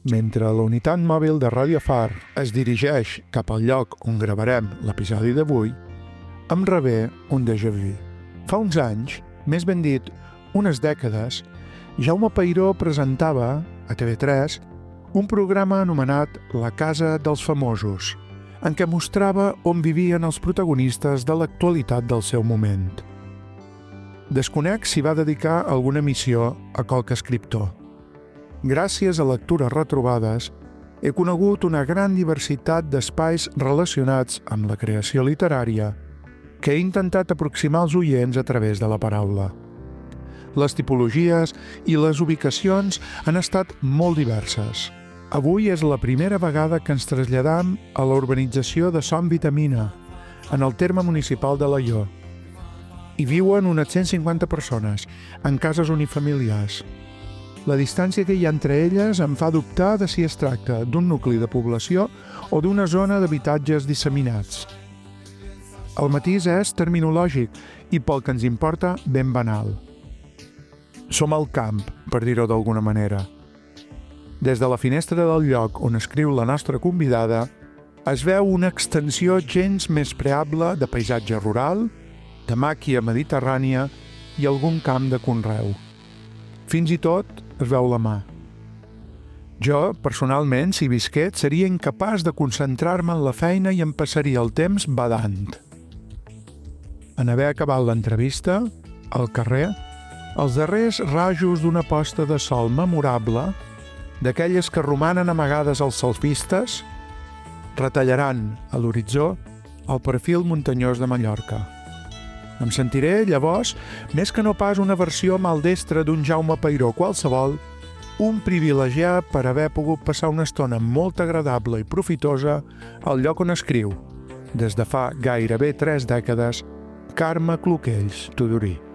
Mentre la unitat mòbil de Ràdio Far es dirigeix cap al lloc on gravarem l'episodi d'avui, em rebé un déjà vu. Fa uns anys, més ben dit, unes dècades, Jaume Peiró presentava, a TV3, un programa anomenat La Casa dels Famosos, en què mostrava on vivien els protagonistes de l'actualitat del seu moment. Desconec si va dedicar alguna missió a qualque escriptor. Gràcies a lectures retrobades, he conegut una gran diversitat d'espais relacionats amb la creació literària que he intentat aproximar als oients a través de la paraula. Les tipologies i les ubicacions han estat molt diverses. Avui és la primera vegada que ens traslladam a la urbanització de Son Vitamina, en el terme municipal d'Alaior. Hi viuen unes 150 persones, en cases unifamiliars. La distància que hi ha entre elles em fa dubtar de si es tracta d'un nucli de població o d'una zona d'habitatges disseminats. El matís és terminològic i, pel que ens importa, ben banal. Som al camp, per dir-ho d'alguna manera. Des de la finestra del lloc on escriu la nostra convidada, es veu una extensió gens més preable de paisatge rural, de màquia mediterrània i algun camp de conreu. Fins i tot es veu la mà. Jo, personalment, si visquet, seria incapaç de concentrar-me en la feina i em passaria el temps badant. En haver acabat l'entrevista, al carrer, els darrers rajos d'una posta de sol memorable, d'aquelles que romanen amagades als selfistes, retallaran a l'horitzó el perfil muntanyós de Mallorca. Em sentiré, llavors, més que no pas una versió maldestra d'un Jaume Peiró qualsevol, un privilegiat per haver pogut passar una estona molt agradable i profitosa al lloc on escriu, des de fa gairebé 3 dècades, Carme Cloquells Tudurí.